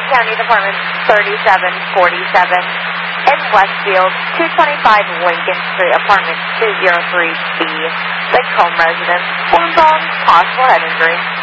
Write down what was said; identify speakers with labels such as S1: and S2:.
S1: County Department 3747 in Westfield, 225 Lincoln Street, apartment 203B, Lake Home residence. Phone call, possible head injury.